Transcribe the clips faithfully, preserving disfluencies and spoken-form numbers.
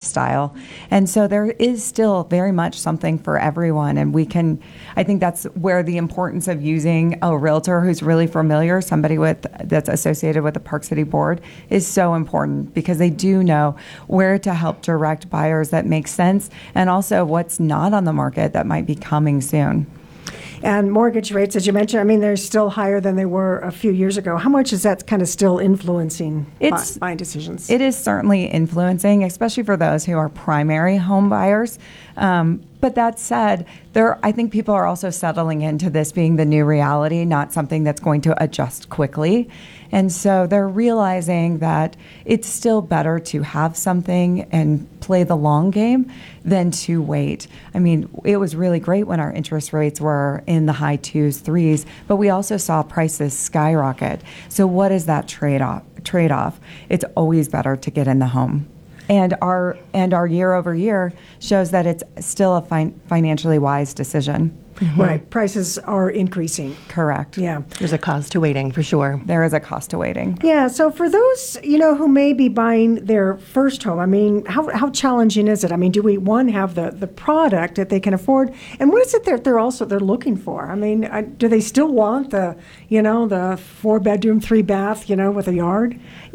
lifestyle. And so there is still very much something for everyone. And we can, I think that's where the importance of using a realtor who's really familiar, somebody with that's associated with the Park City Board, is so important, because they do know where to help direct buyers that make sense, and also what's not on the market that might be coming soon. And mortgage rates, as you mentioned, I mean, they're still higher than they were a few years ago. How much is that kind of still influencing it's, buying decisions? It is certainly influencing, especially for those who are primary home buyers. Um, but that said, there, I think people are also settling into this being the new reality, not something that's going to adjust quickly. And so they're realizing that it's still better to have something and play the long game than to wait. I mean, it was really great when our interest rates were in the high twos, threes, but we also saw prices skyrocket. So what is that trade-off? Trade-off? It's always better to get in the home. And our and our year over year shows that it's still a fin- financially wise decision. Mm-hmm. Right. Prices are increasing. Correct. Yeah. There's a cost to waiting, for sure. There is a cost to waiting. Yeah. So for those, you know, who may be buying their first home, I mean, how how challenging is it? I mean, do we, one, have the, the product that they can afford? And what is it that they're also they're looking for? I mean, uh, do they still want the, you know, the four bedroom, three bath, you know, with a yard?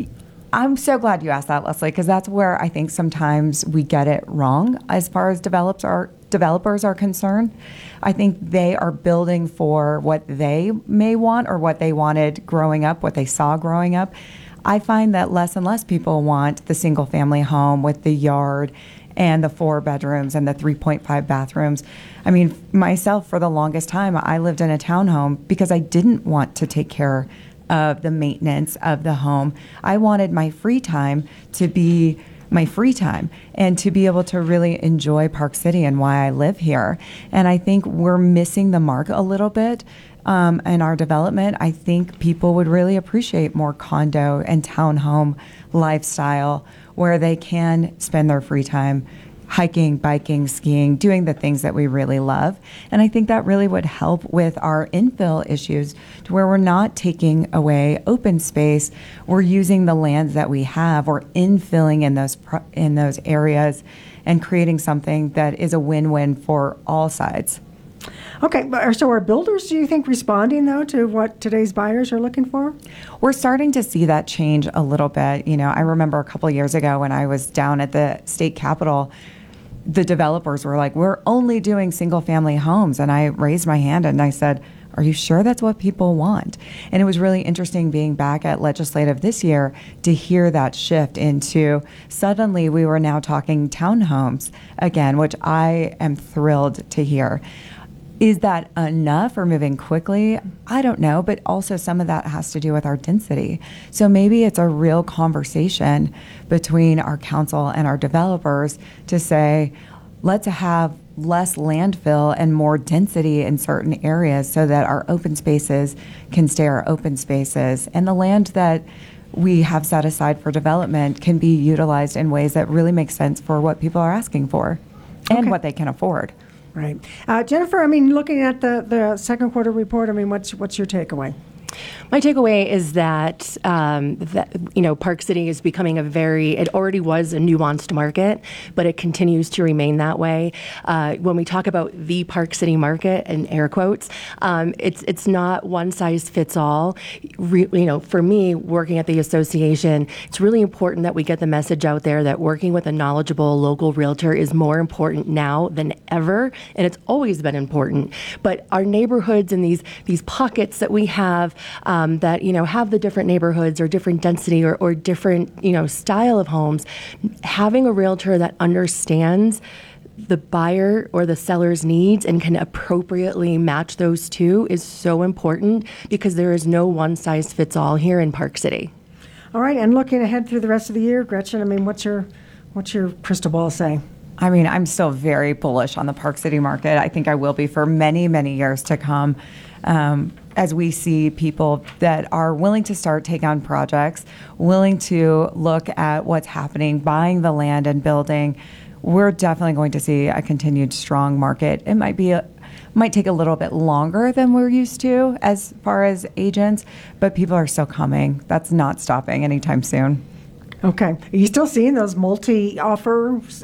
I'm so glad you asked that, Leslie, because that's where I think sometimes we get it wrong as far as develops are, developers are concerned. I think they are building for what they may want or what they wanted growing up, what they saw growing up. I find that less and less people want the single family home with the yard and the four bedrooms and the three point five bathrooms. I mean, myself, for the longest time, I lived in a townhome because I didn't want to take care of the maintenance of the home. I wanted my free time to be my free time and to be able to really enjoy Park City and why I live here. And I think we're missing the mark a little bit um, in our development. I think people would really appreciate more condo and townhome lifestyle where they can spend their free time hiking, biking, skiing, doing the things that we really love. And I think that really would help with our infill issues, to where we're not taking away open space. We're using the lands that we have, or infilling in those pro- in those areas and creating something that is a win-win for all sides. Okay, but so are builders, do you think, responding, though, to what today's buyers are looking for? We're starting to see that change a little bit. You know, I remember a couple of years ago when I was down at the state capitol, the developers were like, we're only doing single family homes. And I raised my hand and I said, are you sure that's what people want? And it was really interesting being back at legislative this year to hear that shift into, suddenly we were now talking townhomes again, which I am thrilled to hear. Is that enough or moving quickly? I don't know, but also some of that has to do with our density. So maybe it's a real conversation between our council and our developers to say, let's have less landfill and more density in certain areas so that our open spaces can stay our open spaces. And the land that we have set aside for development can be utilized in ways that really make sense for what people are asking for and Okay. what they can afford. Right. Uh, Jennifer, I mean, looking at the, the second quarter report, I mean, what's what's your takeaway? My takeaway is that, um, that, you know, Park City is becoming a very, it already was a nuanced market, but it continues to remain that way. Uh, when we talk about the Park City market, in air quotes, um, it's it's not one size fits all. Re, you know, for me, working at the association, it's really important that we get the message out there that working with a knowledgeable local realtor is more important now than ever, and it's always been important. But our neighborhoods and these these pockets that we have, Um, that, you know, have the different neighborhoods or different density or, or different, you know, style of homes, having a realtor that understands the buyer or the seller's needs and can appropriately match those two is so important, because there is no one size fits all here in Park City. All right, and looking ahead through the rest of the year, Gretchen, I mean, what's your what's your crystal ball say? I mean, I'm still very bullish on the Park City market. I think I will be for many, many years to come. Um, as we see people that are willing to start take on projects, willing to look at what's happening, buying the land and building, we're definitely going to see a continued strong market. It might be a, might take a little bit longer than we're used to as far as agents, but people are still coming. That's not stopping anytime soon. Okay. Are you still seeing those multi-offers